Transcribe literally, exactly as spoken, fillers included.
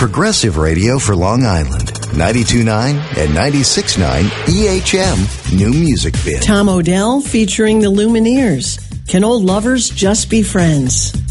Progressive radio for Long Island. ninety-two point nine and ninety-six point nine E H M New Music Bid. Tom Odell featuring the Lumineers. Can old lovers just be friends?